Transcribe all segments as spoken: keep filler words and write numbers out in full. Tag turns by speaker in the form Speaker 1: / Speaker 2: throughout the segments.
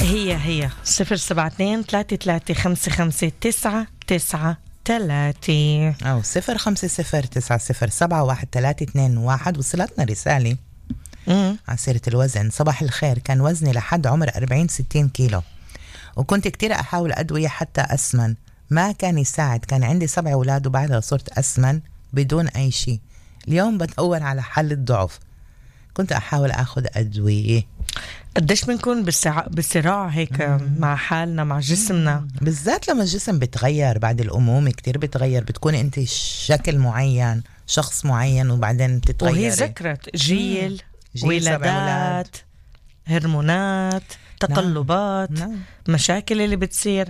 Speaker 1: هي هي صفر سبعة اثنين ثلاثة ثلاثة خمسة خمسة تسعة تسعة ثلاثة
Speaker 2: أو صفر خمسة صفر تسعة صفر سبعة واحد ثلاثة اثنين واحد. وصلتنا رسالة
Speaker 1: مم.
Speaker 2: عن سيرة الوزن. صباح الخير، كان وزني لحد عمر أربعين ستين كيلو، وكنت كتير أحاول أدوية حتى أسمن، ما كان يساعد. كان عندي سبع أولاد وبعدها صرت أسمن بدون أي شيء. اليوم بدور على حل الضعف، كنت أحاول أخذ أدوية.
Speaker 1: قديش بنكون بالسع... بالصراع هيك مم. مع حالنا مع جسمنا،
Speaker 2: بالذات لما الجسم بتغير بعد الأمومة، كتير بتغير، بتكون أنت شكل معين، شخص معين، وبعدين بتتغير.
Speaker 1: وهي ذكرت جيل, جيل ولادات، هرمونات، تقلبات، نعم. نعم. مشاكل اللي بتصير.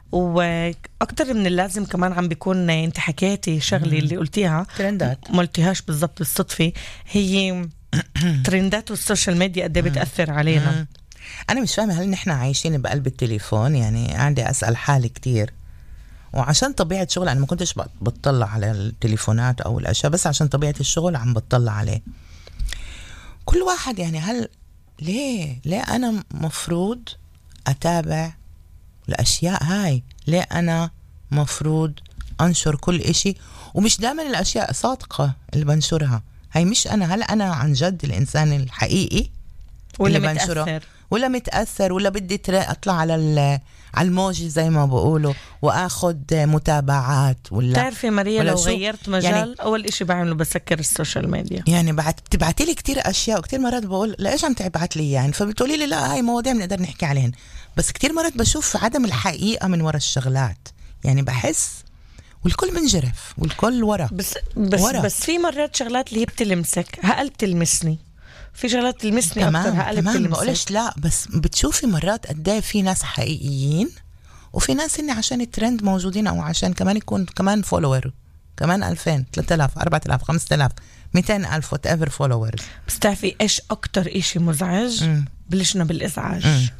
Speaker 1: واكتر من اللازم كمان عم بيكون انت حكيتي شغلي مم. اللي قلتيها
Speaker 2: ترندات
Speaker 1: ما قلتيهاش بالضبط بالصدفة، هي ترندات والسوشيال ميديا قد ايه بتأثر علينا.
Speaker 2: مم. أنا مش فاهمة هل نحن عايشين بقلب التليفون؟ يعني عندي أسأل حالي كتير، وعشان طبيعة شغل أنا ما كنتش بتطلع على التليفونات أو الأشياء، بس عشان طبيعة الشغل عم بتطلع عليه. كل واحد يعني هل ليه ليه أنا مفروض أتابع الأشياء هاي؟ ليه أنا مفروض أنشر كل إشي؟ ومش دائما الأشياء صادقة اللي بنشرها. هاي مش أنا. هل أنا عن جد الإنسان الحقيقي
Speaker 1: ولا متأثر
Speaker 2: ولا متأثر ولا بدي أطلع على على الموجي زي ما بقولوا وأخذ متابعات؟ ولا
Speaker 1: تعرفي ماريا لو
Speaker 2: شو؟
Speaker 1: غيرت مجال يعني أول إشي بعمله بسكر السوشيال ميديا.
Speaker 2: يعني بعت بتبعتي لي كتير أشياء، وكتير مرات بقول لا إيش عم تبعت لي يعني، فبتقولي لي لا هاي مواضيع بنقدر نحكي عليهن، بس كتير مرات بشوف عدم الحقيقة من وراء الشغلات. يعني بحس والكل منجرف والكل ورا
Speaker 1: بس بس ورا. بس في مرات شغلات اللي هي بتلمسك، هقل بتلمسني، في شغلات تلمسني أكتر هقل بتلمسك.
Speaker 2: بقولش لا، بس بتشوفي مرات قد في ناس حقيقيين، وفي ناس إني عشان الترند موجودين، أو عشان كمان يكون كمان فولوور كمان ألفين ثلاثة آلاف أربعة آلاف خمسة آلاف مئتين ألف whatever followers.
Speaker 1: بس تعرفي إيش أكتر إشي مزعج؟ م. بلشنا بالإزعاج. م.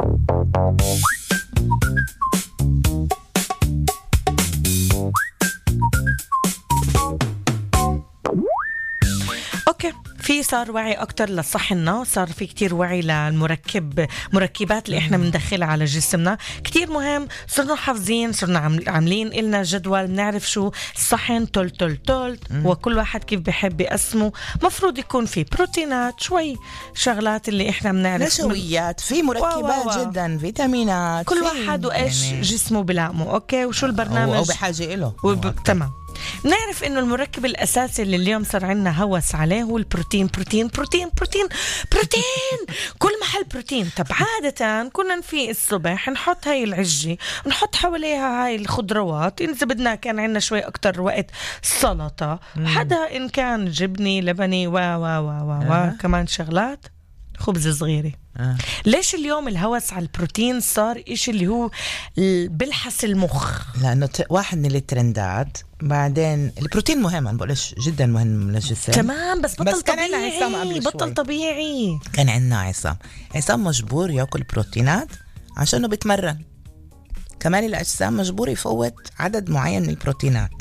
Speaker 1: اوكي، في صار وعي اكتر لصحنا، صار في كتير وعي للمركب مركبات اللي احنا بندخلها على جسمنا، كتير مهم. صرنا حافظين، صرنا عاملين إلنا جدول، بنعرف شو الصحن تل تل تل، وكل واحد كيف بيحب يقسمه. مفروض يكون في بروتينات، شوي شغلات اللي احنا بنعرف،
Speaker 2: نشويات، في مركبات واو واو. جدا، فيتامينات،
Speaker 1: كل واحد وايش يعني جسمه بلائمه. اوكي، وشو البرنامج
Speaker 2: او بحاجه له
Speaker 1: وب... تمام. نعرف انه المركب الاساسي اللي اليوم صار عندنا هوس عليه هو البروتين. بروتين بروتين بروتين بروتين كل محل بروتين. طب عادة كنا نفيق الصبح نحط هاي العجة، نحط حواليها هاي الخضروات، إذا بدنا كان عندنا شوي أكتر وقت سلطة، حدا إن كان جبني لبني و و و و و كمان شغلات خبز صغيرة. آه. ليش اليوم الهوس على البروتين صار إشي اللي هو بلحس المخ؟
Speaker 2: لأنه ت... واحد من الترندات. بعدين البروتين مهم، أنا بقولش جدا مهم للجسم.
Speaker 1: تمام، بس بطل بس طبيعي، بطل طبيعي.
Speaker 2: كان عندنا عصام عصام مجبور يأكل بروتينات عشانه بيتمرن. كمان الأجسام مجبور يفوت عدد معين من البروتينات.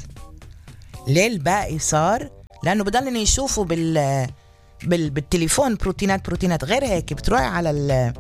Speaker 2: ليه الباقي صار؟ لأنه بدلن يشوفوا بال بال... بالتليفون بروتينات بروتينات. غير هيك بتروح على ال...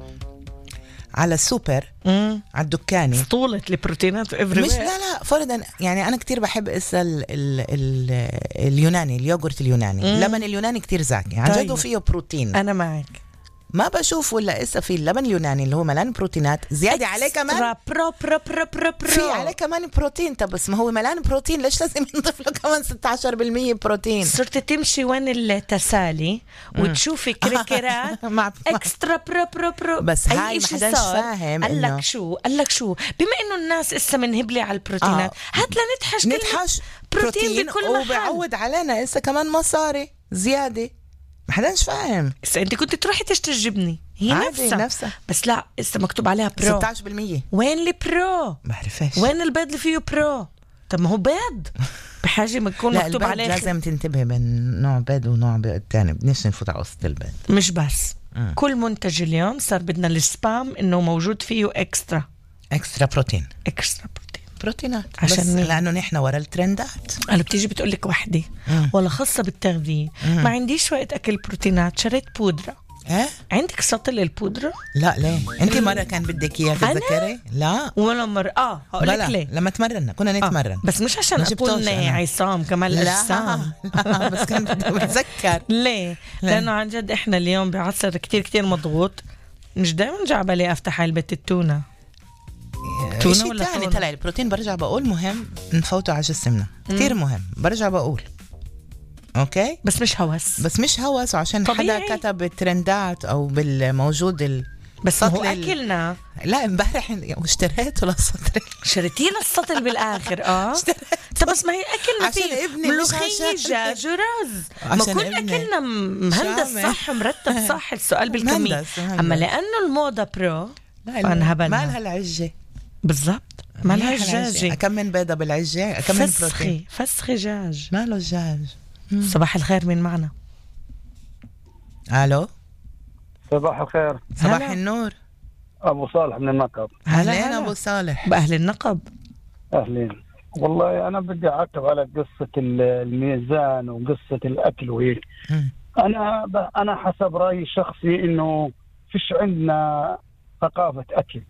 Speaker 2: على السوبر، مم. على الدكاني
Speaker 1: اسطولة البروتينات
Speaker 2: مش لا لا فرضا. يعني أنا كتير بحب إسا ال... ال... ال... اليوناني، اليوغورت اليوناني، مم. اللبن اليوناني كتير زاكي عن جد وفيه بروتين.
Speaker 1: أنا معك.
Speaker 2: ما بشوف ولا إسا في اللبن اليوناني اللي هو ملان بروتينات زيادة عليه كمان
Speaker 1: برو برو برو برو برو.
Speaker 2: في عليه كمان بروتين. طب بس ما هو ملان بروتين، ليش لازم نضيف له كمان ستة عشر بالمية بروتين؟
Speaker 1: صرت تمشي وين التسالي وتشوفي كركرات اكسترا برو برو برو.
Speaker 2: بس هاي ما حداش فاهم.
Speaker 1: قال لك شو قال لك شو بما انه الناس اسا منهبلة على البروتينات، آه. هات لنتحش
Speaker 2: نتحش
Speaker 1: بروتين, بروتين بكل محل،
Speaker 2: وبعود علينا اسا كمان مصاري زيادة. ما حداش فاهم.
Speaker 1: إسا أنت كنت تروحي تشتري جبني، هي نفسها.
Speaker 2: نفسها
Speaker 1: بس لا، إسا مكتوب عليها برو
Speaker 2: ستة عشر بالمية.
Speaker 1: وين اللي برو؟
Speaker 2: ما عرفش
Speaker 1: وين البيض اللي فيه برو؟ طب ما هو بيض بحاجة ما يكون مكتوب عليه.
Speaker 2: لازم تنتبه بين نوع بيض ونوع بيض تاني، بدناش نفوت على قصة البيض.
Speaker 1: مش بس م. كل منتج اليوم صار بدنا السبام إنه موجود فيه إكسترا
Speaker 2: إكسترا بروتين
Speaker 1: إكسترا بروتين
Speaker 2: بروتينات
Speaker 1: عشان
Speaker 2: لأنه نحن ورا الترندات.
Speaker 1: أنا بتيجي بتقولك وحدي ولا خاصة بالتغذية، ما عنديش وقت أكل بروتينات، شريت بودرة.
Speaker 2: ايه
Speaker 1: عندك سطل البودرة؟
Speaker 2: لا ليه انت مره كان بدك اياه تتذكري؟ لا
Speaker 1: ولا مرة اه هقول لك ليه.
Speaker 2: لما تمرنا كنا نتمرن
Speaker 1: آه. بس مش عشان
Speaker 2: ما
Speaker 1: اكون
Speaker 2: جبتوش أنا.
Speaker 1: عصام كمال
Speaker 2: لا
Speaker 1: اجسام.
Speaker 2: لا بس كان بدي بتذكر.
Speaker 1: ليه؟ لانه عن جد احنا اليوم بعصر كتير كتير مضغوط، مش دائما جعبالي افتح علبة التونة.
Speaker 2: تونة ولا تاني طلع البروتين برجع بقول مهم نفوته على جسمنا كتير مهم برجع بقول اوكي
Speaker 1: بس مش هوس
Speaker 2: بس مش هوس وعشان
Speaker 1: طبيعي.
Speaker 2: حدا كتب الترندات او بالموجود ال...
Speaker 1: بس هو اكلنا.
Speaker 2: لا امبارح اشتريته للسطل
Speaker 1: شريتيه للسطل بالاخر اه طب بس ما هي اكلنا فيه ملوخيه دجاج ورز ما كل اكلنا مهندس صح مرتب صح. السؤال بالكمية اما لانه الموضه برو فانا هبلنا
Speaker 2: مالها العجه
Speaker 1: بالضبط مالها الدجاجه
Speaker 2: كم من بيضه بالعجه كم من
Speaker 1: بروتين فسخي دجاج
Speaker 2: ماله الدجاج.
Speaker 1: صباح الخير مين معنا؟
Speaker 2: الو
Speaker 3: صباح الخير.
Speaker 2: صباح هلا. النور
Speaker 3: ابو صالح من النقب.
Speaker 2: اهلين ابو صالح.
Speaker 1: باهل النقب.
Speaker 3: اهلين. والله انا بدي اعقب على قصه الميزان وقصه الاكل وهيك. انا ب... انا حسب رايي الشخصي انه فيش عندنا ثقافه اكل.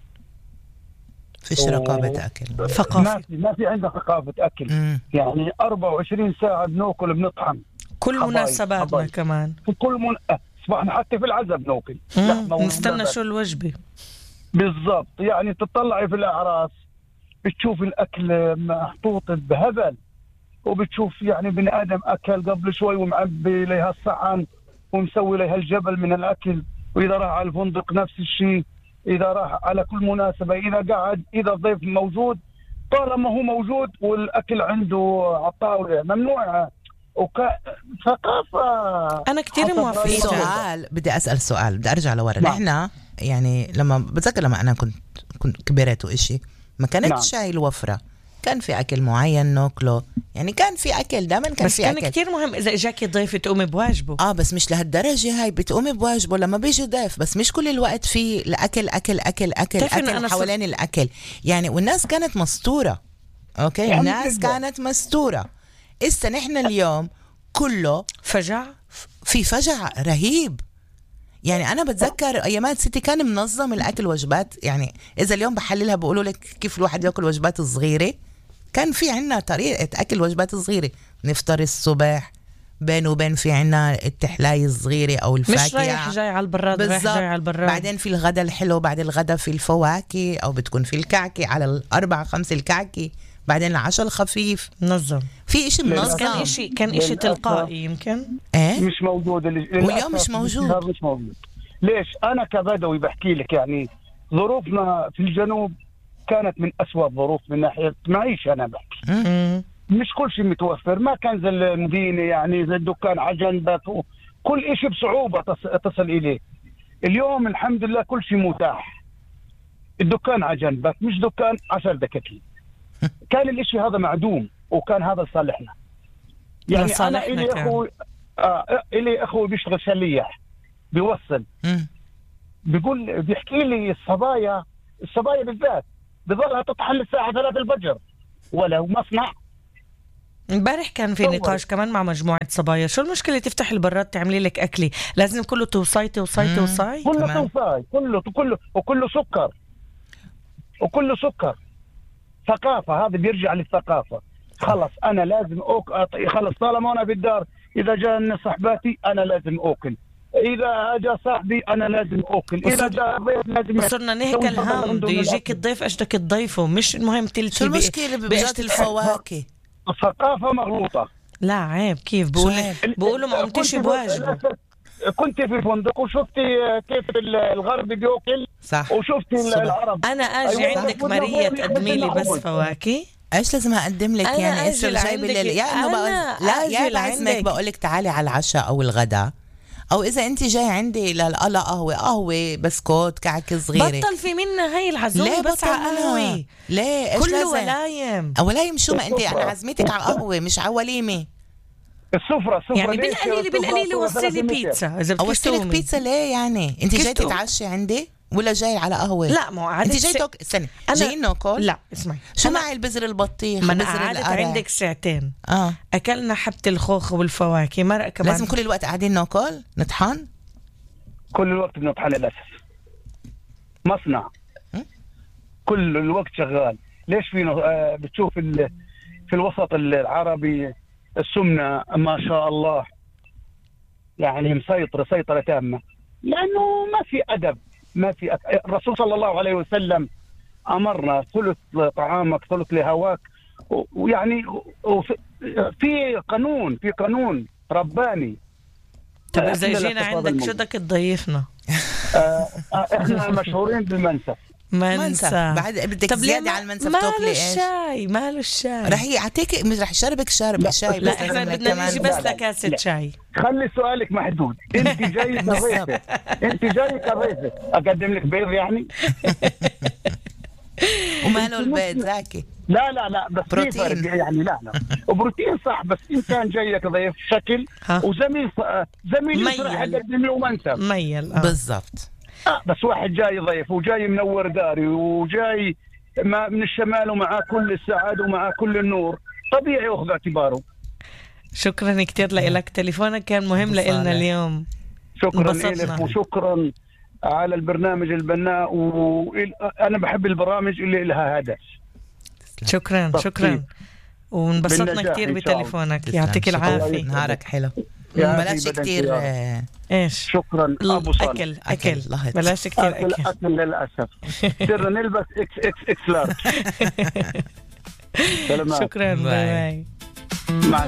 Speaker 2: فيش رقابه اكل
Speaker 1: ثقافه
Speaker 3: ما في ما في عندنا ثقافه اكل. مم. يعني أربعة وعشرين ساعه بناكل بنطحن
Speaker 1: كل مناسباتنا كمان
Speaker 3: في كل من... اصبحنا حتى في العزاء بناكل
Speaker 1: نستنى شو الوجبه
Speaker 3: بالضبط. يعني تطلعي في الاعراس بتشوف الاكل محطوط بهبل وبتشوف يعني بني ادم اكل قبل شوي ومعبي لها الصحن ومسوي لها الجبل من الاكل، واذا راح على الفندق نفس الشيء، اذا راح على كل مناسبه، اذا قعد، اذا الضيف موجود، طالما هو موجود والاكل عنده على الطاوله ممنوع. ثقافة.
Speaker 1: أنا كتير موافقة.
Speaker 2: سؤال بدي أسأل سؤال بدي أرجع لورا. نحن يعني لما بتذكر لما أنا كنت كنت كبرت وإشي ما كانتش هاي الوفرة، كان في أكل معين ناكله، يعني كان في أكل دائما كان
Speaker 1: بس
Speaker 2: في
Speaker 1: كان
Speaker 2: أكل.
Speaker 1: كتير مهم إذا إجاكي ضيف تقومي بواجبه.
Speaker 2: آه بس مش لهالدرجة هاي بتقومي بواجبه لما بيجي ضيف، بس مش كل الوقت في الأكل أكل أكل أكل أكل حوالين صر... الأكل يعني. والناس كانت مستورة أوكي يعني الناس كانت مستورة. إسا نحن اليوم كله
Speaker 1: فجع،
Speaker 2: في فجع رهيب. يعني أنا بتذكر أيامات ستي كان منظم الأكل وجبات، يعني إذا اليوم بحللها بقولوا لك كيف الواحد يأكل وجبات صغيرة، كان في عنا طريقة أكل وجبات صغيرة. نفطر الصبح بين وبين في عنا التحلاية الصغيرة أو الفاكهة،
Speaker 1: مش رايح جاي على البراد رايح جاي على البراد.
Speaker 2: بعدين في الغدا الحلو، بعد الغدا في الفواكه أو بتكون في الكعكة على الأربع خمس الكعكة، بعدين العشاء الخفيف
Speaker 1: منظم.
Speaker 2: في إشي منظم.
Speaker 1: كان إشي كان إشي تلقائي يمكن
Speaker 2: إيه؟
Speaker 3: مش موجود
Speaker 2: واليوم مش موجود.
Speaker 3: مش موجود. ليش؟ أنا كبدوي بحكي لك يعني ظروفنا في الجنوب كانت من أسوأ الظروف من ناحية معيشة. أنا بحكي
Speaker 2: م-
Speaker 3: مش كل شيء متوفر، ما كان زي المدينة يعني زي الدكان على جنبك، كل إشي بصعوبة تصل إليه. اليوم الحمد لله كل شيء متاح، الدكان على جنبك مش دكان عشر دكاكين. كان الاشي هذا معدوم وكان هذا صالحنا. يعني انا الي اخوي آه الي اخوي بيشتغل شليح بيوصل
Speaker 2: م.
Speaker 3: بيقول بيحكي لي الصبايا الصبايا بالذات بظلها تطحن الساعه ثلاثة الفجر ولا مصنع.
Speaker 1: امبارح كان في نقاش كمان مع مجموعه صبايا، شو المشكله تفتح البراد تعملي لك اكلي؟ لازم كله توصاي توصاي توصاي
Speaker 3: كله توصاي كله كله وكله سكر وكله سكر. ثقافة، هذا بيرجع للثقافة. خلص أنا لازم أكل، خلص طالما أنا بالدار إذا جاء صاحباتي أنا لازم أكل، إذا جاء صاحبي أنا لازم أكل، إذا جاء ضيف لازم.
Speaker 1: صرنا نهيك الهم بده يجيك الضيف إيش بدك تضيفه، مش المهم تلتي.
Speaker 2: شو المشكلة ببيجات الفواكه؟
Speaker 3: ثقافة مغلوطة.
Speaker 1: لا عيب كيف بقول بقولوا ما قمتش بواجبه.
Speaker 3: كنت في فندق وشفتي كيف الغرب بياكل
Speaker 2: صح،
Speaker 3: وشفتي العرب.
Speaker 1: انا اجي أيوة عندك مرية تقدمي لي بس فواكه؟
Speaker 2: ايش لازم اقدم لك يعني؟ ايش جايب لي؟ يا انه بقول لا يا بعزمك بقول لك تعالي على العشاء او الغداء، او اذا انت جاي عندي للقلا قهوه قهوه بسكوت كعكه صغيره.
Speaker 1: بطل في منا هاي العزومه بس على قهوه.
Speaker 2: ليه ايش
Speaker 1: كله ولايم
Speaker 2: ولايم؟ شو ما انت انا عزمتك على قهوه مش على وليمه.
Speaker 3: السفرة السفرة
Speaker 1: يعني بالقليل بالقليل وصلي لي بيتزا إذا بدك
Speaker 2: توصلك بيتزا. ليه يعني انت جاي تتعشي عندي ولا جاي على قهوه؟
Speaker 1: لا ما عادي
Speaker 2: انت جاي توك استني جاي ناكل.
Speaker 1: لا اسمعي
Speaker 2: شو معي البزر البطيخ
Speaker 1: ما انا قعدت عندك ساعتين
Speaker 2: اه
Speaker 1: اكلنا حبة الخوخ والفواكه مرق كمان.
Speaker 2: لازم كل الوقت قاعدين ناكل نطحن.
Speaker 3: كل الوقت بنطحن للأسف. مصنع كل الوقت شغال. ليش في آه بتشوف في الوسط العربي السمنة ما شاء الله يعني مسيطرة سيطرة تامة، لأنه ما في أدب، ما في أك... الرسول صلى الله عليه وسلم أمرنا ثلث طعامك ثلث لهواك، ويعني وفي... في قانون في قانون رباني.
Speaker 1: طب إذا جينا عندك شو بدك تضيفنا؟
Speaker 3: آه احنا مشهورين بالمنسف.
Speaker 1: منسف
Speaker 2: بعد بدك زيادة على المنسف تاكلي ايش؟
Speaker 1: الشاي ماله الشاي
Speaker 2: رح يعطيك مش رح يشربك شرب شاي.
Speaker 1: لا احنا بدنا نجي بس لكاسة شاي.
Speaker 3: خلي سؤالك محدود. انت جاي كضيفة انت جاي كضيفة اقدم لك بيض يعني؟
Speaker 2: وماله البيض زاكي؟
Speaker 3: لا لا لا بس بروتين يعني. لا لا وبروتين صح، بس انسان جاي كضيف شكل وزميل زميل راح اقدم له منسف
Speaker 1: ميل.
Speaker 2: آه. بالضبط.
Speaker 3: آه بس واحد جاي ضيف وجاي منور داري وجاي من الشمال ومعاه كل السعادة ومعاه كل النور، طبيعي أخذ اعتباره.
Speaker 1: شكرا كتير لك، تليفونك كان مهم لنا اليوم.
Speaker 3: شكرا لك وشكرا على البرنامج البناء، وأنا بحب البرامج اللي لها هدف.
Speaker 1: شكرا شكرا ونبسطنا كتير بتليفونك. يعطيك العافية.
Speaker 2: نهارك حلو. بلاش كتير
Speaker 3: آه ايش شكرا ابو صالح.
Speaker 1: اكل اكل بلاش كتير اكل
Speaker 3: اكل, أكل للاسف. صرنا نلبس اكس اكس اكس لارج.
Speaker 1: شكرا باي.
Speaker 3: مع